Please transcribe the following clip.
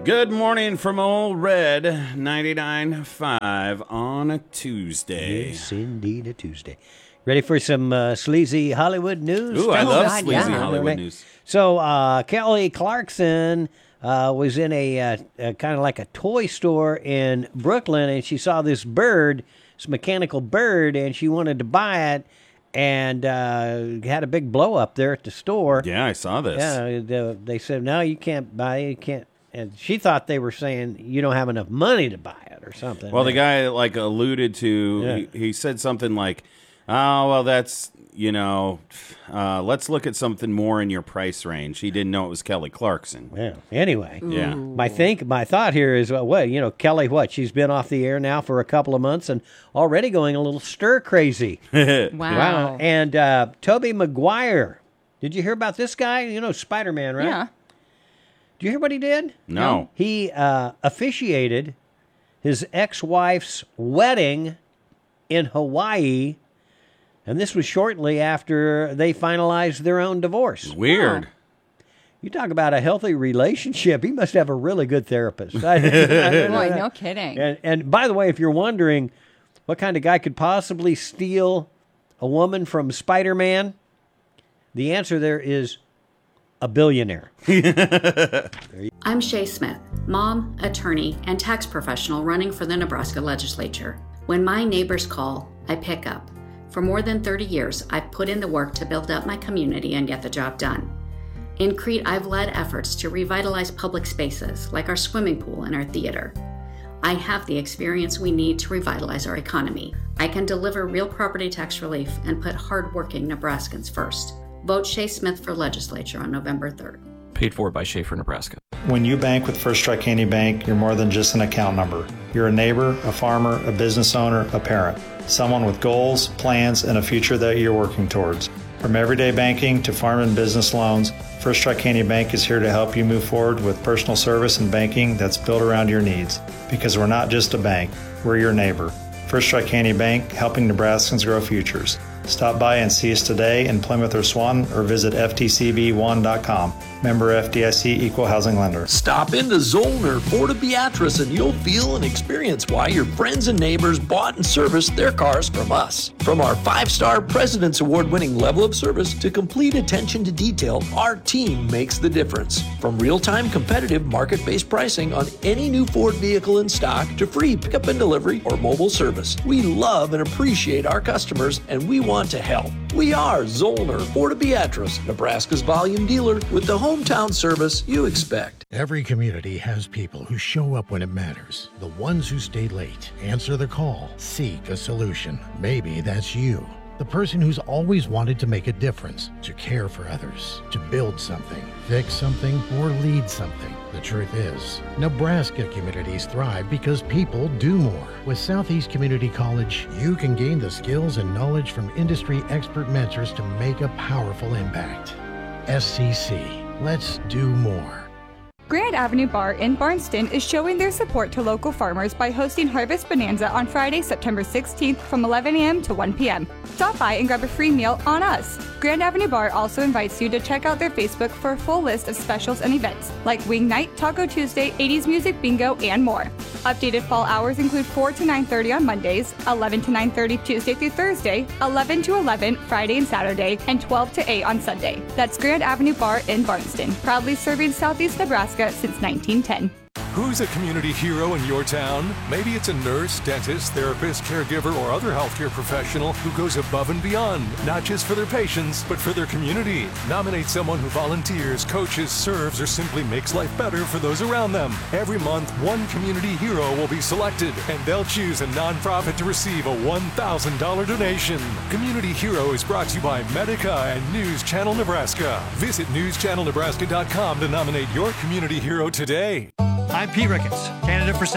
Good morning from Old Red 99.5 on a Tuesday. Yes, indeed, a Tuesday. Ready for some sleazy Hollywood news? Ooh, I love sleazy Hollywood news. So Kelly Clarkson was in a kind of like a toy store in Brooklyn, and she saw this bird, this mechanical bird, and she wanted to buy it, and had a big blow up there at the store. Yeah, I saw this. Yeah, they said, no, you can't buy it, you can't. And she thought they were saying you don't have enough money to buy it or something. Well, the guy alluded to, he said something like, oh, well, that's, let's look at something more in your price range. He didn't know it was Kelly Clarkson. Yeah. Anyway. Yeah. My thought here is, Kelly, she's been off the air now for a couple of months and already going a little stir crazy. Wow. And Tobey Maguire. Did you hear about this guy? You know Spider-Man, right? Yeah. Do you hear what he did? No. He officiated his ex-wife's wedding in Hawaii, and this was shortly after they finalized their own divorce. Weird. Wow. You talk about a healthy relationship. He must have a really good therapist. Boy, no kidding. And by the way, if you're wondering what kind of guy could possibly steal a woman from Spider-Man, the answer there is a billionaire. I'm Shay Smith, mom, attorney, and tax professional running for the Nebraska legislature. When my neighbors call, I pick up. For more than 30 years, I've put in the work to build up my community and get the job done. In Crete, I've led efforts to revitalize public spaces like our swimming pool and our theater. I have the experience we need to revitalize our economy. I can deliver real property tax relief and put hardworking Nebraskans first. Vote Shay Smith for legislature on November 3rd. Paid for by Schaefer, Nebraska. When you bank with First Strike Candy Bank, you're more than just an account number. You're a neighbor, a farmer, a business owner, a parent, someone with goals, plans, and a future that you're working towards. From everyday banking to farm and business loans, First Strike Candy Bank is here to help you move forward with personal service and banking that's built around your needs. Because we're not just a bank, we're your neighbor. First Strike Candy Bank, helping Nebraskans grow futures. Stop by and see us today in Plymouth or Swan, or visit ftcb1.com. Member FDIC Equal Housing Lender. Stop into Zollner, Fort Beatrice, and you'll feel and experience why your friends and neighbors bought and serviced their cars from us. From our 5-star President's Award-winning level of service to complete attention to detail, our team makes the difference. From real-time competitive market-based pricing on any new Ford vehicle in stock to free pickup and delivery or mobile service, we love and appreciate our customers, and we want to help. We are Zollner, Fort Beatrice, Nebraska's volume dealer with the hometown service you expect. Every community has people who show up when it matters. The ones who stay late, answer the call, seek a solution. Maybe that's you. The person who's always wanted to make a difference, to care for others, to build something, fix something, or lead something. The truth is, Nebraska communities thrive because people do more. With Southeast Community College, you can gain the skills and knowledge from industry expert mentors to make a powerful impact. SCC. Let's do more. Grand Avenue Bar in Barnston is showing their support to local farmers by hosting Harvest Bonanza on Friday, September 16th from 11 a.m. to 1 p.m. Stop by and grab a free meal on us. Grand Avenue Bar also invites you to check out their Facebook for a full list of specials and events, like Wing Night, Taco Tuesday, 80s Music Bingo, and more. Updated fall hours include 4 to 9:30 on Mondays, 11 to 9:30 Tuesday through Thursday, 11 to 11 Friday and Saturday, and 12 to 8 on Sunday. That's Grand Avenue Bar in Barnston, proudly serving Southeast Nebraska since 1910. Who's a community hero in your town? Maybe it's a nurse, dentist, therapist, caregiver, or other healthcare professional who goes above and beyond, not just for their patients, but for their community. Nominate someone who volunteers, coaches, serves, or simply makes life better for those around them. Every month, one community hero will be selected, and they'll choose a nonprofit to receive a $1,000 donation. Community Hero is brought to you by Medica and News Channel Nebraska. Visit newschannelnebraska.com to nominate your community hero today. I'm Pete Ricketts, candidate for